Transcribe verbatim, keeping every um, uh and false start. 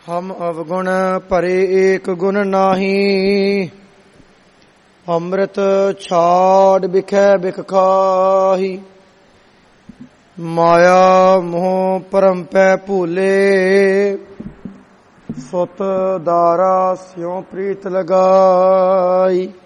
हम अवगुण परे एक गुण नाही, अमृत छाड़ बिखै बिख खाही। माया मोह परम पै भूले, सुत दारा स्यों प्रीत लगाई।